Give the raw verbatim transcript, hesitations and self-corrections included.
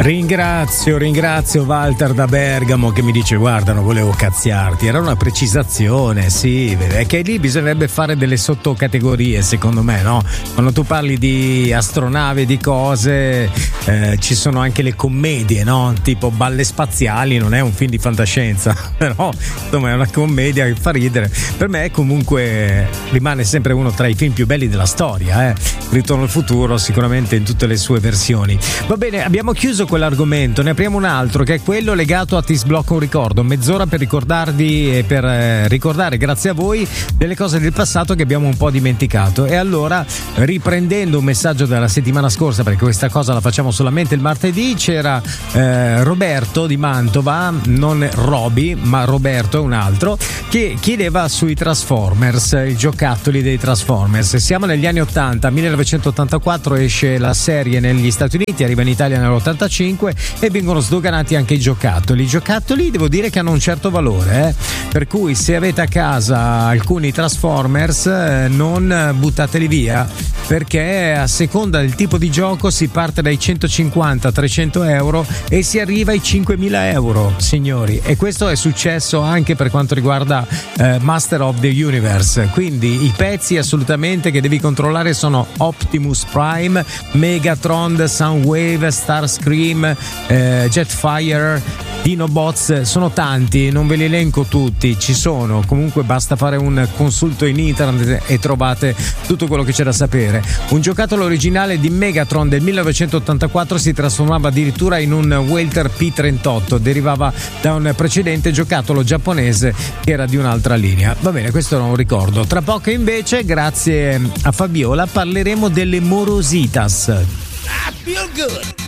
Ringrazio, ringrazio Walter da Bergamo che mi dice: guarda, non volevo cazziarti, era una precisazione, sì, è che lì bisognerebbe fare delle sottocategorie, secondo me, no? Quando tu parli di astronavi, di cose, eh, ci sono anche le commedie, no? Tipo Balle Spaziali, non è un film di fantascienza, però insomma è una commedia che fa ridere. Per me comunque rimane sempre uno tra i film più belli della storia, eh? Ritorno al futuro sicuramente in tutte le sue versioni. Va bene, abbiamo chiuso quell'argomento, ne apriamo un altro che è quello legato a Ti sblocco un ricordo, mezz'ora per ricordarvi e per eh, ricordare grazie a voi delle cose del passato che abbiamo un po' dimenticato. E allora, riprendendo un messaggio della settimana scorsa, perché questa cosa la facciamo solamente il martedì, c'era eh, Roberto di Mantova, non Roby ma Roberto è un altro, che chiedeva sui Transformers, i giocattoli dei Transformers. Siamo negli anni ottanta, millenovecentottantaquattro esce la serie negli Stati Uniti, arriva in Italia nell'ottantacinque e vengono sdoganati anche i giocattoli. I giocattoli devo dire che hanno un certo valore, eh? Per cui se avete a casa alcuni Transformers eh, non buttateli via, perché a seconda del tipo di gioco si parte dai centocinquanta trecento euro e si arriva ai cinquemila euro, signori, e questo è successo anche per quanto riguarda eh, Master of the Universe. Quindi i pezzi assolutamente che devi controllare sono Optimus Prime, Megatron, Soundwave, Starscream, eh, Jetfire, Dinobots, sono tanti, non ve li elenco tutti, ci sono, comunque basta fare un consulto in internet e trovate tutto quello che c'è da sapere. Un giocattolo originale di Megatron del millenovecentottantaquattro si trasformava addirittura in un Walter P trentotto, derivava da un precedente giocattolo giapponese che era di un'altra linea. Va bene, questo non lo ricordo. Tra poco invece, grazie a Fabiola, parleremo delle Morositas. I feel good.